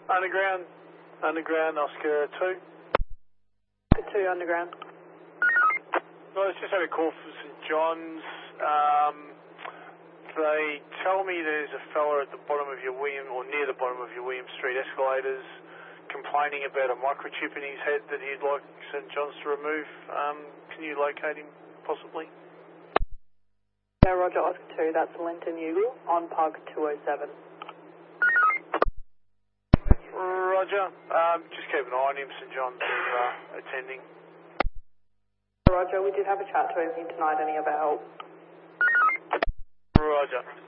Underground, Oscar 2. Oscar 2, underground. Well, I just had a call from St John's. They tell me there's a fella at the bottom of your near the bottom of your William Street escalators complaining about a microchip in his head that he'd like St John's to remove. Can you locate him, possibly? Yeah, Roger, Oscar 2, that's Linton Ugle on Pug 207. Roger. Just keep an eye on him, St John's is attending. Roger, we did have a chat to him. He denied any of our help. Roger.